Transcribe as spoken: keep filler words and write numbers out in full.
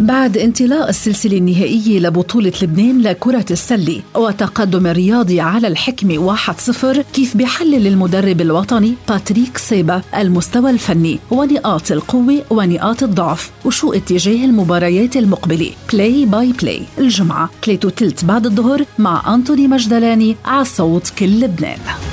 بعد انطلاق السلسلة النهائية لبطولة لبنان لكرة السلة وتقدم الرياضي على الحكمة واحد صفر، كيف بيحلل المدرب الوطني باتريك سيبا المستوى الفني ونقاط القوة ونقاط الضعف وشو اتجاه المباريات المقبلة. بلاي باي بلاي الجمعة ثلاثة وثلث بعد الظهر مع أنطوني مجدلاني على صوت كل لبنان.